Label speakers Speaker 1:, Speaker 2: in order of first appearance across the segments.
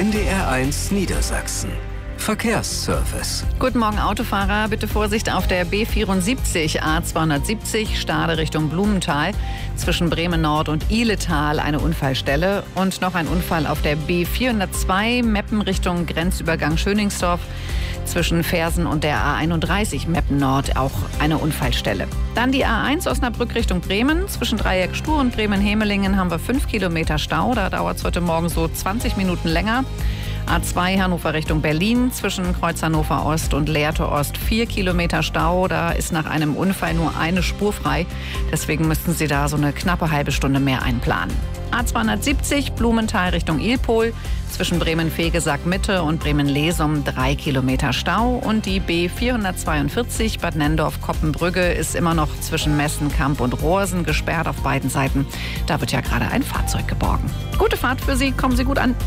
Speaker 1: NDR1 Niedersachsen. Verkehrsservice.
Speaker 2: Guten Morgen Autofahrer, bitte Vorsicht auf der B74 A270 Stade Richtung Blumenthal. Zwischen Bremen Nord und Ihletal eine Unfallstelle. Und noch ein Unfall auf der B402 Meppen Richtung Grenzübergang Schöningsdorf. Zwischen Fersen und der A31 Meppen Nord auch eine Unfallstelle. Dann die A1 Osnabrück Richtung Bremen. Zwischen Dreieck Stur und Bremen-Hemelingen haben wir 5 Kilometer Stau. Da dauert es heute Morgen so 20 Minuten länger. A2 Hannover Richtung Berlin, zwischen Kreuz Hannover Ost und Lehrte Ost 4 Kilometer Stau. Da ist nach einem Unfall nur eine Spur frei. Deswegen müssten Sie da so eine knappe halbe Stunde mehr einplanen. A270 Blumenthal Richtung Ilpol, zwischen Bremen-Vegesack Mitte und Bremen-Lesum 3 Kilometer Stau. Und die B442 Bad Nendorf-Koppenbrügge ist immer noch zwischen Messen, Kamp und Rohrsen gesperrt auf beiden Seiten. Da wird ja gerade ein Fahrzeug geborgen. Gute Fahrt für Sie, kommen Sie gut an.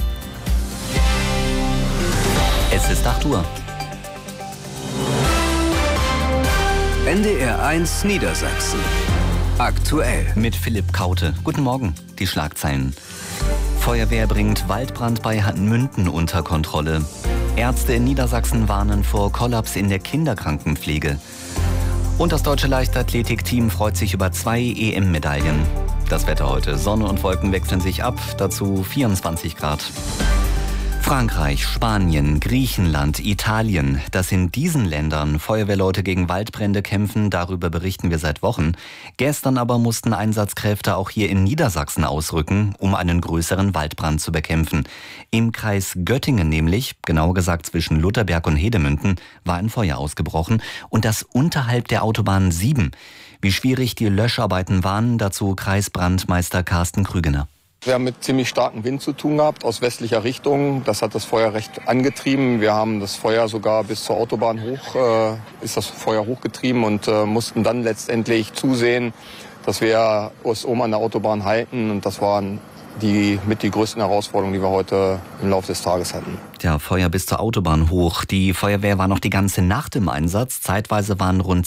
Speaker 3: Es ist 8 Uhr.
Speaker 1: NDR1 Niedersachsen. Aktuell.
Speaker 3: Mit Philipp Kaute. Guten Morgen. Die Schlagzeilen. Feuerwehr bringt Waldbrand bei Hanmünden unter Kontrolle. Ärzte in Niedersachsen warnen vor Kollaps in der Kinderkrankenpflege. Und das deutsche Leichtathletikteam freut sich über 2 EM-Medaillen. Das Wetter heute. Sonne und Wolken wechseln sich ab. Dazu 24 Grad. Frankreich, Spanien, Griechenland, Italien, dass in diesen Ländern Feuerwehrleute gegen Waldbrände kämpfen, darüber berichten wir seit Wochen. Gestern aber mussten Einsatzkräfte auch hier in Niedersachsen ausrücken, um einen größeren Waldbrand zu bekämpfen. Im Kreis Göttingen nämlich, genauer gesagt zwischen Lutherberg und Hedemünden, war ein Feuer ausgebrochen und das unterhalb der Autobahn 7. Wie schwierig die Löscharbeiten waren, dazu Kreisbrandmeister Carsten Krügener.
Speaker 4: Wir haben mit ziemlich starkem Wind zu tun gehabt, aus westlicher Richtung. Das hat das Feuer recht angetrieben. Wir haben das Feuer sogar bis zur Autobahn hochgetrieben und mussten dann letztendlich zusehen, dass wir uns oben an der Autobahn halten. Und das waren die größten Herausforderungen, die wir heute im Laufe des Tages hatten.
Speaker 3: Ja, Feuer bis zur Autobahn hoch. Die Feuerwehr war noch die ganze Nacht im Einsatz. Zeitweise waren rund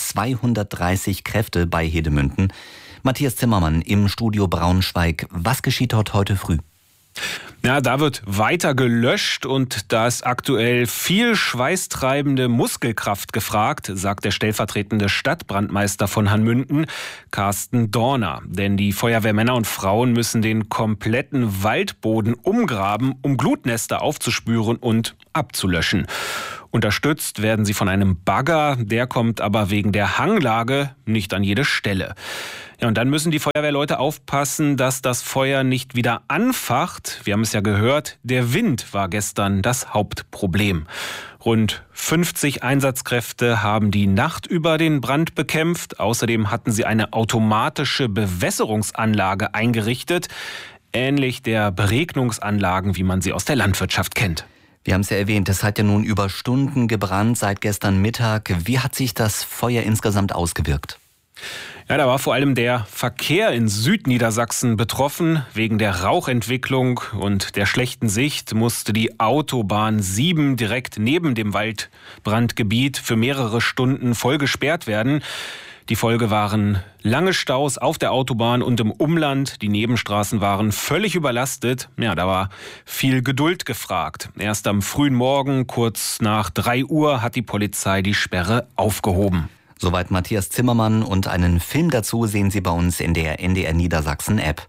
Speaker 3: 230 Kräfte bei Hedemünden. Matthias Zimmermann im Studio Braunschweig. Was geschieht dort heute früh?
Speaker 5: Ja, da wird weiter gelöscht und da ist aktuell viel schweißtreibende Muskelkraft gefragt, sagt der stellvertretende Stadtbrandmeister von Hanmünden, Carsten Dorner. Denn die Feuerwehrmänner und Frauen müssen den kompletten Waldboden umgraben, um Glutnester aufzuspüren und abzulöschen. Unterstützt werden sie von einem Bagger, der kommt aber wegen der Hanglage nicht an jede Stelle. Ja, und dann müssen die Feuerwehrleute aufpassen, dass das Feuer nicht wieder anfacht. Wir haben es ja gehört, der Wind war gestern das Hauptproblem. Rund 50 Einsatzkräfte haben die Nacht über den Brand bekämpft. Außerdem hatten sie eine automatische Bewässerungsanlage eingerichtet, ähnlich der Beregnungsanlagen, wie man sie aus der Landwirtschaft kennt.
Speaker 3: Wir haben es ja erwähnt, es hat ja nun über Stunden gebrannt seit gestern Mittag. Wie hat sich das Feuer insgesamt ausgewirkt?
Speaker 5: Ja, da war vor allem der Verkehr in Südniedersachsen betroffen. Wegen der Rauchentwicklung und der schlechten Sicht musste die Autobahn 7 direkt neben dem Waldbrandgebiet für mehrere Stunden voll gesperrt werden. Die Folge waren lange Staus auf der Autobahn und im Umland. Die Nebenstraßen waren völlig überlastet. Ja, da war viel Geduld gefragt. Erst am frühen Morgen, kurz nach 3 Uhr, hat die Polizei die Sperre aufgehoben.
Speaker 3: Soweit Matthias Zimmermann und einen Film dazu sehen Sie bei uns in der NDR Niedersachsen App.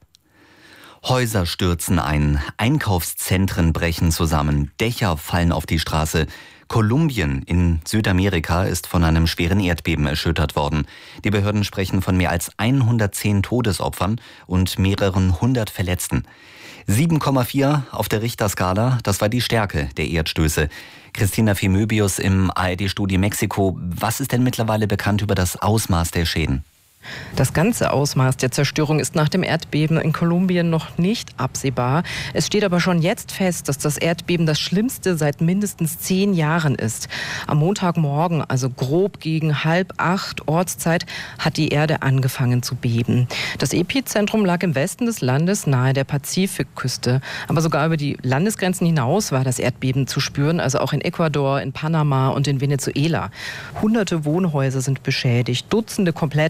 Speaker 3: Häuser stürzen ein, Einkaufszentren brechen zusammen, Dächer fallen auf die Straße. Kolumbien in Südamerika ist von einem schweren Erdbeben erschüttert worden. Die Behörden sprechen von mehr als 110 Todesopfern und mehreren hundert Verletzten. 7,4 auf der Richterskala, das war die Stärke der Erdstöße. Christina Femöbius im ARD-Studio Mexiko. Was ist denn mittlerweile bekannt über das Ausmaß der Schäden?
Speaker 6: Das ganze Ausmaß der Zerstörung ist nach dem Erdbeben in Kolumbien noch nicht absehbar. Es steht aber schon jetzt fest, dass das Erdbeben das schlimmste seit mindestens 10 Jahren ist. Am Montagmorgen, also grob gegen 7:30 Ortszeit, hat die Erde angefangen zu beben. Das Epizentrum lag im Westen des Landes nahe der Pazifikküste. Aber sogar über die Landesgrenzen hinaus war das Erdbeben zu spüren, also auch in Ecuador, in Panama und in Venezuela. Hunderte Wohnhäuser sind beschädigt, Dutzende komplett eingeschüttet.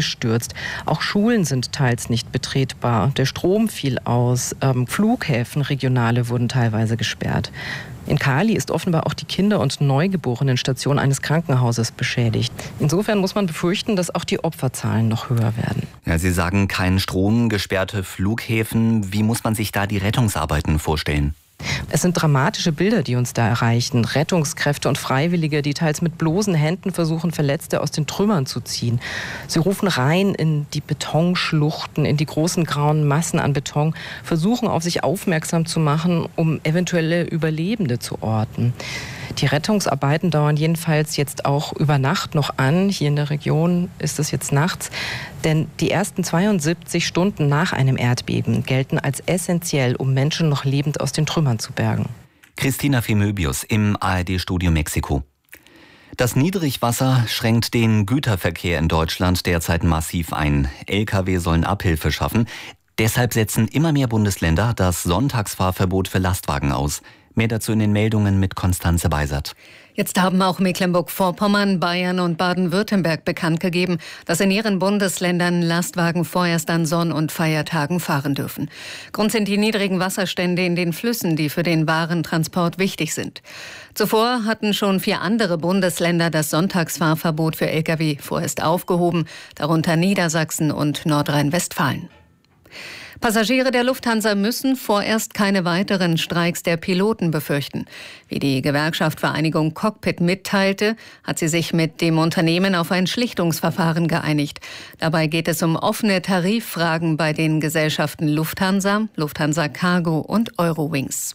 Speaker 6: eingestürzt. Auch Schulen sind teils nicht betretbar. Der Strom fiel aus. Flughäfen, regionale, wurden teilweise gesperrt. In Cali ist offenbar auch die Kinder- und Neugeborenenstation eines Krankenhauses beschädigt. Insofern muss man befürchten, dass auch die Opferzahlen noch höher werden.
Speaker 3: Ja, Sie sagen, kein Strom, gesperrte Flughäfen. Wie muss man sich da die Rettungsarbeiten vorstellen?
Speaker 6: Es sind dramatische Bilder, die uns da erreichen. Rettungskräfte und Freiwillige, die teils mit bloßen Händen versuchen, Verletzte aus den Trümmern zu ziehen. Sie rufen rein in die Betonschluchten, in die großen grauen Massen an Beton, versuchen auf sich aufmerksam zu machen, um eventuelle Überlebende zu orten. Die Rettungsarbeiten dauern jedenfalls jetzt auch über Nacht noch an. Hier in der Region ist es jetzt nachts. Denn die ersten 72 Stunden nach einem Erdbeben gelten als essentiell, um Menschen noch lebend aus den Trümmern zu bergen.
Speaker 3: Christina Femöbius im ARD-Studio Mexiko. Das Niedrigwasser schränkt den Güterverkehr in Deutschland derzeit massiv ein. Lkw sollen Abhilfe schaffen. Deshalb setzen immer mehr Bundesländer das Sonntagsfahrverbot für Lastwagen aus. Mehr dazu in den Meldungen mit Konstanze Beisert.
Speaker 2: Jetzt haben auch Mecklenburg-Vorpommern, Bayern und Baden-Württemberg bekannt gegeben, dass in ihren Bundesländern Lastwagen vorerst an Sonn- und Feiertagen fahren dürfen. Grund sind die niedrigen Wasserstände in den Flüssen, die für den Warentransport wichtig sind. Zuvor hatten schon 4 andere Bundesländer das Sonntagsfahrverbot für Lkw vorerst aufgehoben, darunter Niedersachsen und Nordrhein-Westfalen. Passagiere der Lufthansa müssen vorerst keine weiteren Streiks der Piloten befürchten. Wie die Gewerkschaft Vereinigung Cockpit mitteilte, hat sie sich mit dem Unternehmen auf ein Schlichtungsverfahren geeinigt. Dabei geht es um offene Tariffragen bei den Gesellschaften Lufthansa, Lufthansa Cargo und Eurowings.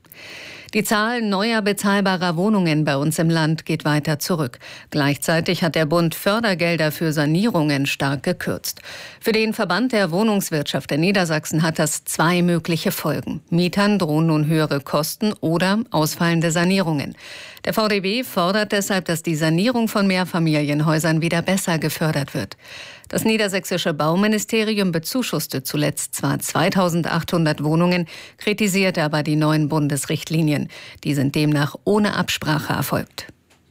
Speaker 2: Die Zahl neuer bezahlbarer Wohnungen bei uns im Land geht weiter zurück. Gleichzeitig hat der Bund Fördergelder für Sanierungen stark gekürzt. Für den Verband der Wohnungswirtschaft in Niedersachsen hat das 2 mögliche Folgen. Mietern drohen nun höhere Kosten oder ausfallende Sanierungen. Der VDB fordert deshalb, dass die Sanierung von Mehrfamilienhäusern wieder besser gefördert wird. Das niedersächsische Bauministerium bezuschusste zuletzt zwar 2.800 Wohnungen, kritisierte aber die neuen Bundesrichtlinien. Die sind demnach ohne Absprache erfolgt.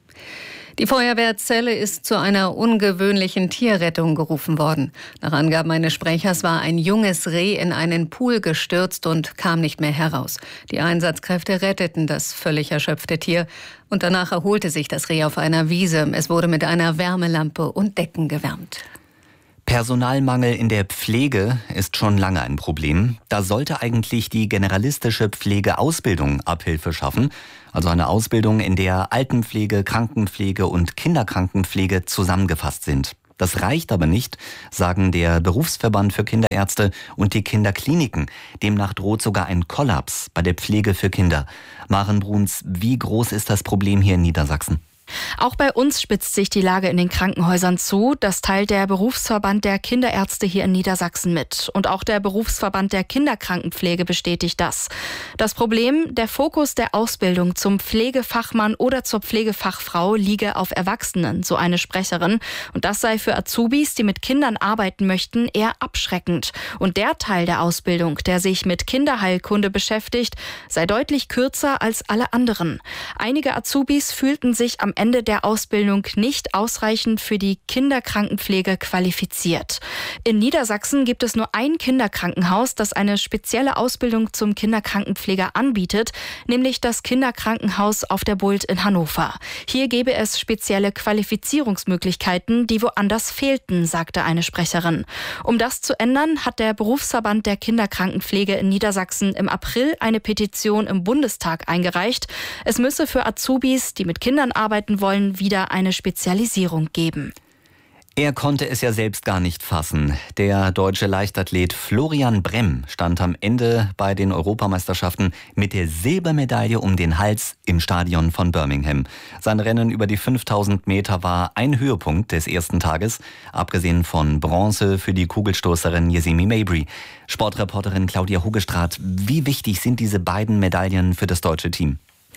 Speaker 2: Die Feuerwehr Celle ist zu einer ungewöhnlichen Tierrettung gerufen worden. Nach Angaben eines Sprechers war ein junges Reh in einen Pool gestürzt und kam nicht mehr heraus. Die Einsatzkräfte retteten das völlig erschöpfte Tier und danach erholte sich das Reh auf einer Wiese. Es wurde mit einer Wärmelampe und Decken gewärmt.
Speaker 3: Personalmangel in der Pflege ist schon lange ein Problem. Da sollte eigentlich die generalistische Pflegeausbildung Abhilfe schaffen. Also eine Ausbildung, in der Altenpflege, Krankenpflege und Kinderkrankenpflege zusammengefasst sind. Das reicht aber nicht, sagen der Berufsverband für Kinderärzte und die Kinderkliniken. Demnach droht sogar ein Kollaps bei der Pflege für Kinder. Maren Bruns, wie groß ist das Problem hier in Niedersachsen?
Speaker 7: Auch bei uns spitzt sich die Lage in den Krankenhäusern zu. Das teilt der Berufsverband der Kinderärzte hier in Niedersachsen mit. Und auch der Berufsverband der Kinderkrankenpflege bestätigt das. Das Problem, der Fokus der Ausbildung zum Pflegefachmann oder zur Pflegefachfrau liege auf Erwachsenen, so eine Sprecherin. Und das sei für Azubis, die mit Kindern arbeiten möchten, eher abschreckend. Und der Teil der Ausbildung, der sich mit Kinderheilkunde beschäftigt, sei deutlich kürzer als alle anderen. Einige Azubis fühlten sich am Ende der Ausbildung nicht ausreichend für die Kinderkrankenpflege qualifiziert. In Niedersachsen gibt es nur ein Kinderkrankenhaus, das eine spezielle Ausbildung zum Kinderkrankenpfleger anbietet, nämlich das Kinderkrankenhaus auf der Bult in Hannover. Hier gäbe es spezielle Qualifizierungsmöglichkeiten, die woanders fehlten, sagte eine Sprecherin. Um das zu ändern, hat der Berufsverband der Kinderkrankenpflege in Niedersachsen im April eine Petition im Bundestag eingereicht. Es müsse für Azubis, die mit Kindern arbeiten wollen, wieder eine Spezialisierung geben.
Speaker 3: Er konnte es ja selbst gar nicht fassen. Der deutsche Leichtathlet Florian Bremm stand am Ende bei den Europameisterschaften mit der Silbermedaille um den Hals im Stadion von Birmingham. Sein Rennen über die 5000 Meter war ein Höhepunkt des ersten Tages, abgesehen von Bronze für die Kugelstoßerin Yesimi Mabry. Sportreporterin Claudia Hogestraat, wie wichtig sind diese beiden Medaillen für das deutsche Team?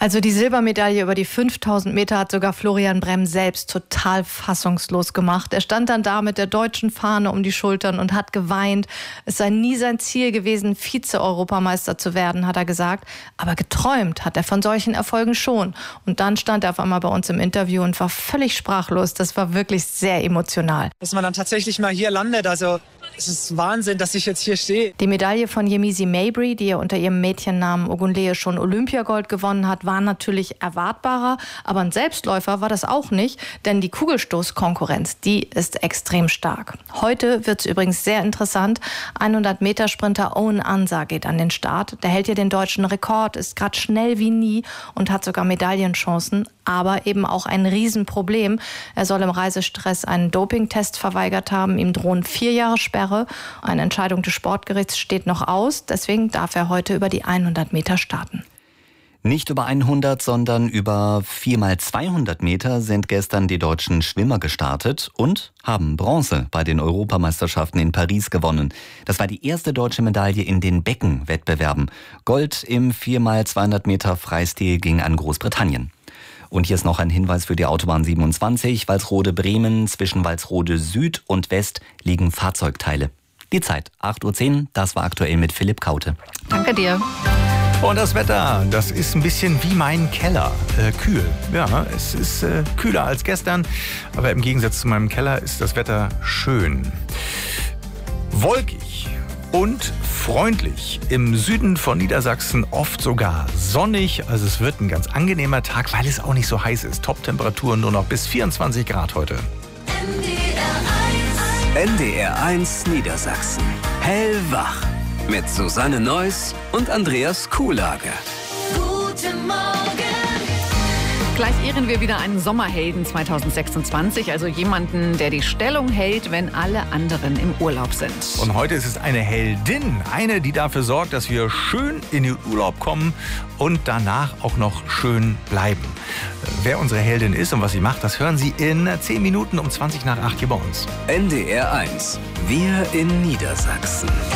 Speaker 8: Also die Silbermedaille über die 5000 Meter hat sogar Florian Brehm selbst total fassungslos gemacht. Er stand dann da mit der deutschen Fahne um die Schultern und hat geweint. Es sei nie sein Ziel gewesen, Vize-Europameister zu werden, hat er gesagt. Aber geträumt hat er von solchen Erfolgen schon. Und dann stand er auf einmal bei uns im Interview und war völlig sprachlos. Das war wirklich sehr emotional.
Speaker 9: Dass man dann tatsächlich mal hier landet, also es ist Wahnsinn, dass ich jetzt hier stehe.
Speaker 8: Die Medaille von Yemisi Mabry, die ja unter ihrem Mädchennamen Ogunleye schon Olympiagold gewonnen hat, war natürlich erwartbarer. Aber ein Selbstläufer war das auch nicht, denn die Kugelstoßkonkurrenz, die ist extrem stark. Heute wird es übrigens sehr interessant. 100-Meter-Sprinter Owen Ansah geht an den Start. Der hält ja den deutschen Rekord, ist gerade schnell wie nie und hat sogar Medaillenchancen. Aber eben auch ein Riesenproblem. Er soll im Reisestress einen Dopingtest verweigert haben. Ihm drohen 4 Jahre Sperre. Eine Entscheidung des Sportgerichts steht noch aus. Deswegen darf er heute über die 100 Meter starten.
Speaker 3: Nicht über 100, sondern über 4x200 Meter sind gestern die deutschen Schwimmer gestartet und haben Bronze bei den Europameisterschaften in Paris gewonnen. Das war die erste deutsche Medaille in den Beckenwettbewerben. Gold im 4x200 Meter Freistil ging an Großbritannien. Und hier ist noch ein Hinweis für die Autobahn 27, Walsrode-Bremen. Zwischen Walsrode Süd und West liegen Fahrzeugteile. Die Zeit, 8:10 Uhr, das war aktuell mit Philipp Kaute.
Speaker 2: Danke dir.
Speaker 10: Und das Wetter, das ist ein bisschen wie mein Keller, kühl. Ja, es ist kühler als gestern, aber im Gegensatz zu meinem Keller ist das Wetter schön. Wolkig und freundlich. Im Süden von Niedersachsen oft sogar sonnig. Also es wird ein ganz angenehmer Tag, weil es auch nicht so heiß ist. Top-Temperaturen nur noch bis 24 Grad heute.
Speaker 1: NDR1 Niedersachsen. Hellwach. Mit Susanne Neuss und Andreas Kuhlage.
Speaker 2: Guten Morgen. Gleich ehren wir wieder einen Sommerhelden 2026, also jemanden, der die Stellung hält, wenn alle anderen im Urlaub sind.
Speaker 10: Und heute ist es eine Heldin, eine, die dafür sorgt, dass wir schön in den Urlaub kommen und danach auch noch schön bleiben. Wer unsere Heldin ist und was sie macht, das hören Sie in 10 Minuten um 20 nach 8 hier bei uns.
Speaker 1: NDR1. Wir in Niedersachsen.